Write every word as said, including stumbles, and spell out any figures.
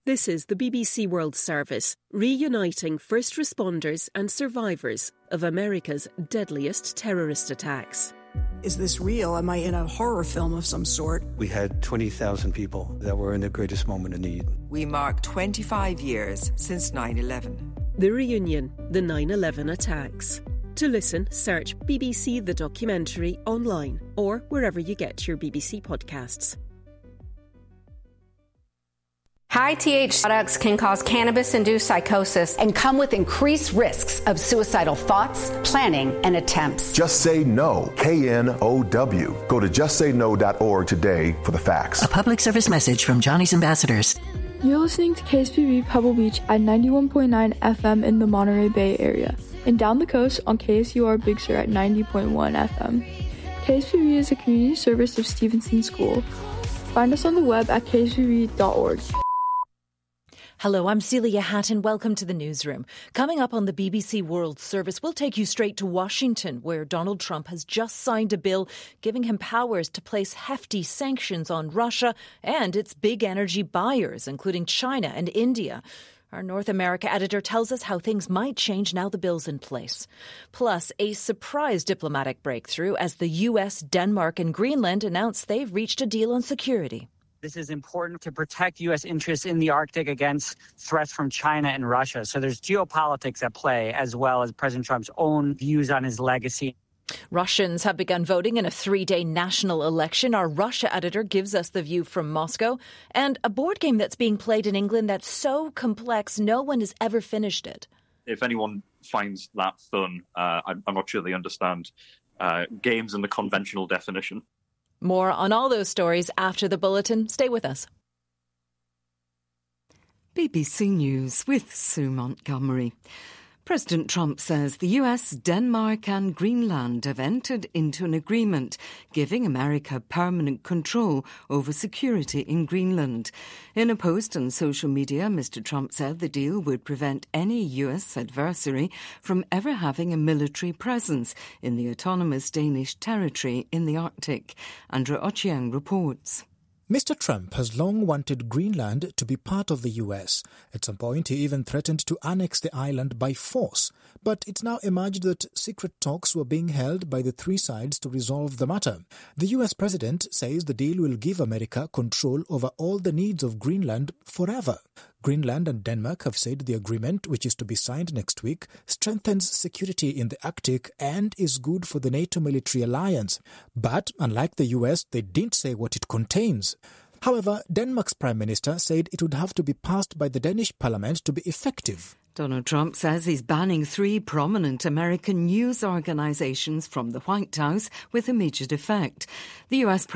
This is the B B C World Service, reuniting first responders and survivors of America's deadliest terrorist attacks. Is this real? Am I in a horror film of some sort? We had twenty thousand people that were in the greatest moment of need. We mark twenty-five years since nine eleven. The reunion, the nine eleven attacks. To listen, search B B C The Documentary online or wherever you get your B B C podcasts. High T H C products can cause cannabis-induced psychosis and come with increased risks of suicidal thoughts, planning, and attempts. Just Say No, K N O W. Go to just say no dot org today for the facts. A public service message from Johnny's Ambassadors. You're listening to K S P B Pebble Beach at ninety-one point nine F M in the Monterey Bay area, and down the coast on K S U R Big Sur at ninety point one F M. K S P B is a community service of Stevenson School. Find us on the web at k s p b dot org. Hello, I'm Celia Hatton. Welcome to the newsroom. Coming up on the B B C World Service, we'll take you straight to Washington, where Donald Trump has just signed a bill giving him powers to place hefty sanctions on Russia and its big energy buyers, including China and India. Our North America editor tells us how things might change now the bill's in place. Plus, a surprise diplomatic breakthrough as the U S, Denmark and Greenland announced they've reached a deal on security. This is important to protect U S interests in the Arctic against threats from China and Russia. So there's geopolitics at play, as well as President Trump's own views on his legacy. Russians have begun voting in a three-day national election. Our Russia editor gives us the view from Moscow. And a board game that's being played in England that's so complex no one has ever finished it. If anyone finds that fun, uh, I'm, I'm not sure they understand uh, games in the conventional definition. More on all those stories after the bulletin. Stay with us. B B C News with Sue Montgomery. President Trump says the U S, Denmark and Greenland have entered into an agreement giving America permanent control over security in Greenland. In a post on social media, Mister Trump said the deal would prevent any U S adversary from ever having a military presence in the autonomous Danish territory in the Arctic. Andrew Ochieng reports. Mister Trump has long wanted Greenland to be part of the U S. At some point, he even threatened to annex the island by force. But it's now emerged that secret talks were being held by the three sides to resolve the matter. The U S president says the deal will give America control over all the needs of Greenland forever. Greenland and Denmark have said the agreement, which is to be signed next week, strengthens security in the Arctic and is good for the NATO military alliance. But, unlike the U S, they didn't say what it contains. However, Denmark's Prime Minister said it would have to be passed by the Danish Parliament to be effective. Donald Trump says he's banning three prominent American news organizations from the White House with immediate effect. The U S